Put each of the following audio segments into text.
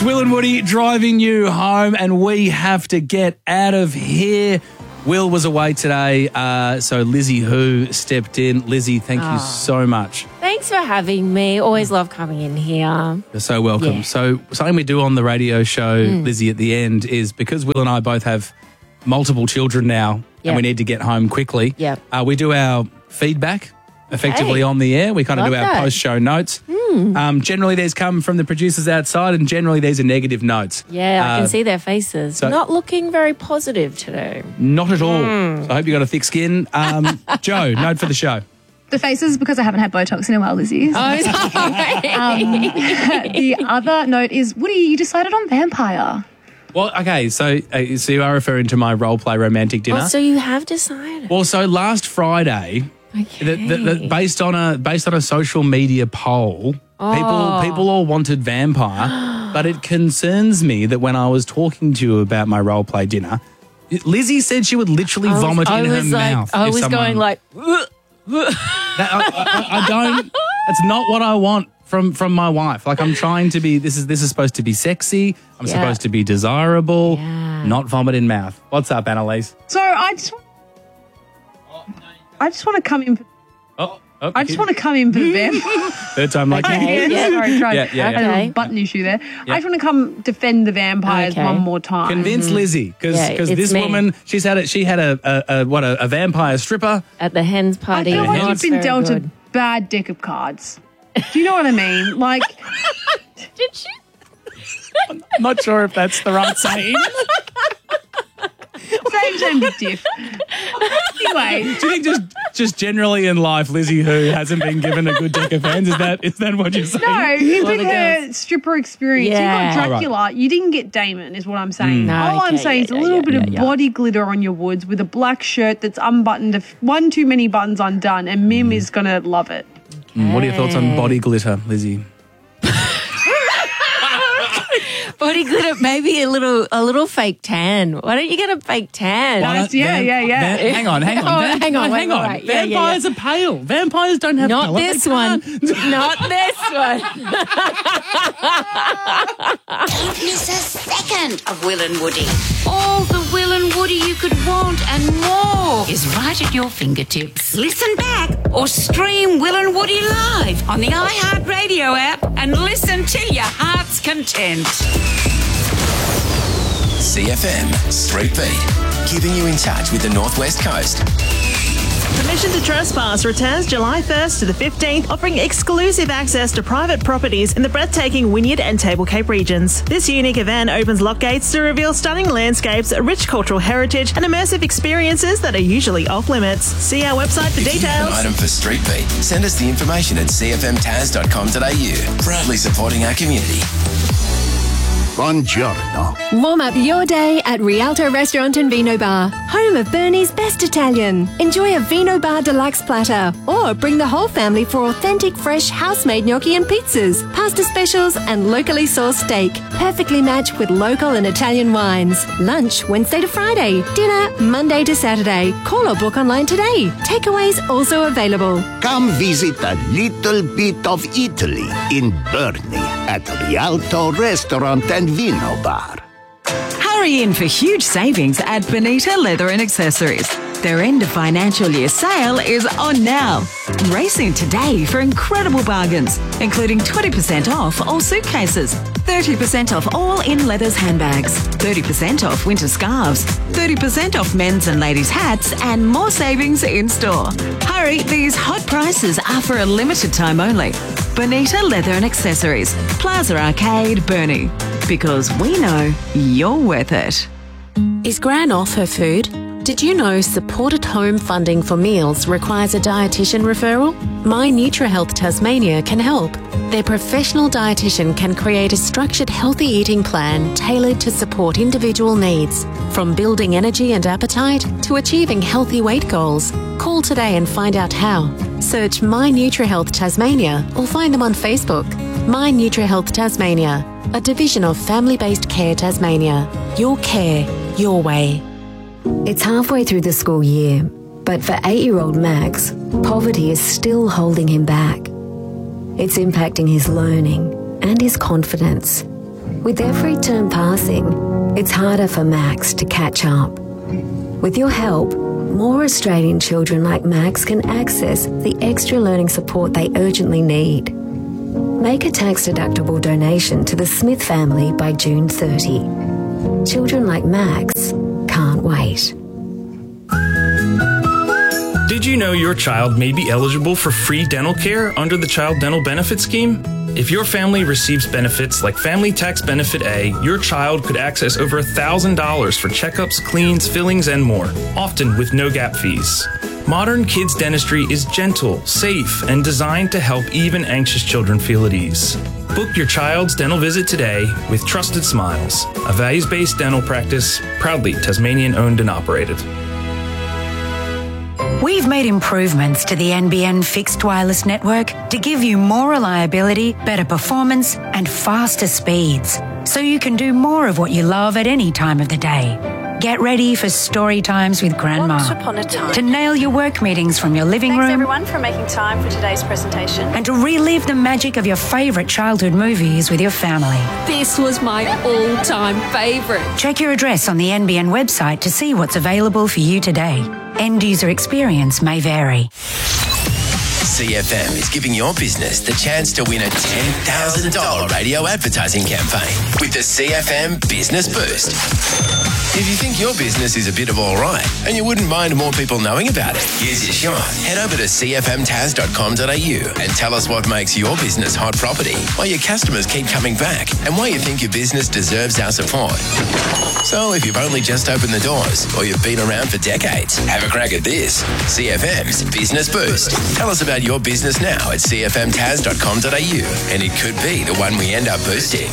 It's Will and Woody driving you home, and we have to get out of here. Will was away today, so Lizzie Who stepped in. Lizzie, thank you so much. Thanks for having me. Always love coming in here. You're so welcome. Yeah. So something we do on the radio show, Lizzie, at the end is because Will and I both have multiple children now and we need to get home quickly. Yep. We do our feedback effectively on the air. We kind of Love do our that. post-show notes. Generally, these come from the producers outside, and generally these are negative notes. Yeah, I can see their faces. so- Not looking very positive today. Not at all. So I hope you got a thick skin. Joe, note for the show. The faces because I haven't had Botox in a while, Lizzie. Oh, sorry. The other note is, Woody, you decided on vampire. Well, okay, so you are referring to my role-play romantic dinner. Oh, so you have decided. Well, so last Friday, Okay. based on a social media poll, people all wanted vampire, but it concerns me that when I was talking to you about my role play dinner, Lizzie said she would literally vomit in her mouth. I if was someone- going like, I don't. That's not what I want from my wife. Like, I'm trying to be. This is supposed to be sexy. I'm Yeah. supposed to be desirable. Yeah. Not vomit in mouth. What's up, Annalise? So I just want to come in. I just want to come in for the vampire. Third time like Okay, yeah. Sorry, try. Yeah. I had Okay. a button issue there. I just want to come defend the vampires Okay. one more time. Convince Lizzie because Yeah, it's this me. woman she had a vampire stripper. at the hens I party. feel like not you've been very dealt good. a bad deck of cards. Do you know what I mean? Like, Did she? I'm not sure if that's the right saying. same big diff. Anyway, Do you think just generally in life, Lizzie Who hasn't been given a good deck of hands? Is that what you're saying? no, with her stripper experience, Yeah. you got Dracula. You didn't get Damon, is what I'm saying. No, All I'm okay, saying is a yeah, little yeah, bit yeah, of yeah. body glitter on your woods with a black shirt that's unbuttoned, one too many buttons undone, and Mim is going to love it. What are your thoughts on body glitter, Lizzie? Body glitter, maybe a little fake tan. Why don't you get a fake tan? Why not- Yeah. Hang on. Oh, hang on, Hang on. wait. Yeah, Vampires are pale. Vampires don't have Not colour. They this one. can't. Not this one. Don't miss a second of Will and Woody. All the Will and Woody you could want and more is right at your fingertips. Listen back or stream Will and Woody live on the iHeartRadio app and listen to your heart's content. CFM Street Beat, keeping you in touch with the Northwest Coast. Permission to Trespass returns July 1st to the 15th, offering exclusive access to private properties in the breathtaking Wynyard and Table Cape regions. This unique event opens lock gates to reveal stunning landscapes, rich cultural heritage, and immersive experiences that are usually off limits. See our website for If you have an details. item for Street Beat, send us the information at cfmtaz.com.au. Proudly supporting our community. Buongiorno. Warm up your day at Rialto Restaurant and Vino Bar, home of Bernie's best Italian. Enjoy a Vino Bar Deluxe platter or bring the whole family for authentic fresh house-made gnocchi and pizzas, pasta specials and locally sourced steak, perfectly matched with local and Italian wines. Lunch Wednesday to Friday, dinner Monday to Saturday. Call or book online today. Takeaways also available. Come visit a little bit of Italy in Bernie at Rialto Restaurant and Vino Bar. Hurry in for huge savings at Bonita Leather and Accessories. Their end of financial year sale is on now. Race in today for incredible bargains, including 20% off all suitcases, 30% off all in leathers handbags, 30% off winter scarves, 30% off men's and ladies' hats, and more savings in store. Hurry, these hot prices are for a limited time only. Bonita Leather and Accessories, Plaza Arcade, Burnie. Because we know you're worth it. Is Gran off her food? Did you know supported home funding for meals requires a dietitian referral? My NutriHealth Tasmania can help. Their professional dietitian can create a structured healthy eating plan tailored to support individual needs, from building energy and appetite to achieving healthy weight goals. Call today and find out how. Search My NutriHealth Tasmania or find them on Facebook. My NutriHealth Tasmania, a division of Family-Based Care Tasmania. Your care, your way. It's halfway through the school year, but for 8-year-old Max, poverty is still holding him back. It's impacting his learning and his confidence. With every term passing, it's harder for Max to catch up. With your help, more Australian children like Max can access the extra learning support they urgently need. Make a tax-deductible donation to the Smith family by June 30. Children like Max can't wait. Did you know your child may be eligible for free dental care under the Child Dental Benefit Scheme? If your family receives benefits like Family Tax Benefit A, your child could access over $1,000 for checkups, cleans, fillings, and more, often with no gap fees. Modern kids dentistry is gentle, safe, and designed to help even anxious children feel at ease. Book your child's dental visit today with Trusted Smiles, a values-based dental practice proudly Tasmanian-owned and operated. We've made improvements to the NBN fixed wireless network to give you more reliability, better performance, and faster speeds, so you can do more of what you love at any time of the day. Get ready for story times with Grandma. Once upon a time. To nail your work meetings from your living Thanks room. everyone for making time for today's presentation. And to relive the magic of your favourite childhood movies with your family. This was my all-time favourite. Check your address on the NBN website to see what's available for you today. End user experience may vary. CFM is giving your business the chance to win a $10,000 radio advertising campaign with the CFM Business Boost. If you think your business is a bit of all right and you wouldn't mind more people knowing about it, here's your shot. Head over to cfmtaz.com.au and tell us what makes your business hot property, why your customers keep coming back, and why you think your business deserves our support. So if you've only just opened the doors or you've been around for decades, have a crack at this. CFM's Business Boost. Tell us about your business now at cfmtaz.com.au and it could be the one we end up boosting.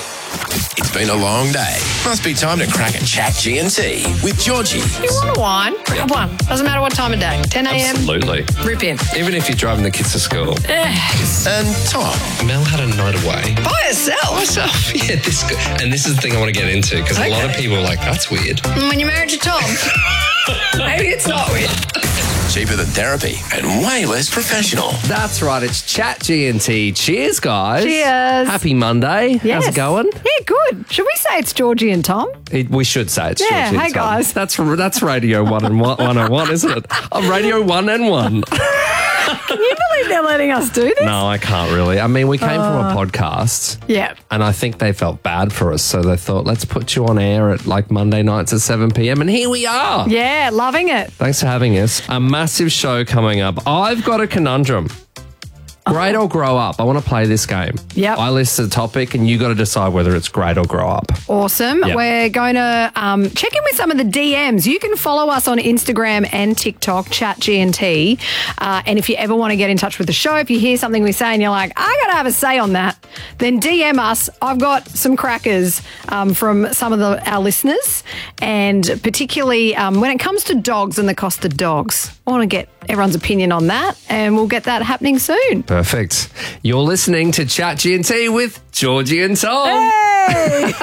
It's been a long day. Must be time to crack a chat G&T with Georgie. You want a wine? Grab one. Doesn't matter what time of day. 10 a.m. Absolutely. Rip in. Even if you're driving the kids to school. And Tom. Mel had a night away. By herself? Myself. Yeah, and this is the thing I want to get into because a lot of people are like, that's weird. When you're married to Tom, maybe it's not weird. Cheaper than therapy and way less professional. That's right. It's Chat G&T. Cheers, guys. Cheers. Happy Monday. Yes. How's it going? Yeah, good. Should we say it's Georgie and Tom? We should say it's Yeah, Georgie and hey, Tom. guys. That's Radio 1 and 101, isn't it? I'm Radio 1 and 1. Can you believe they're letting us do this? No, I can't really. I mean, we came from a podcast. Yeah. And I think they felt bad for us. So they thought, let's put you on air at like Monday nights at 7 p.m. And here we are. Yeah, loving it. Thanks for having us. A massive show coming up. I've got a conundrum. Great or grow up? I want to play this game. Yep. I list the topic and you got to decide whether it's great or grow up. Awesome. Yep. We're going to check in with some of the DMs. You can follow us on Instagram and TikTok, Chat G&T. And if you ever want to get in touch with the show, if you hear something we say and you're like, I got to have a say on that, then DM us. I've got some crackers from some of our listeners, and particularly when it comes to dogs and the cost of dogs. I want to get everyone's opinion on that, and we'll get that happening soon. Perfect. You're listening to Chat G&T with Georgie and Tom. Hey!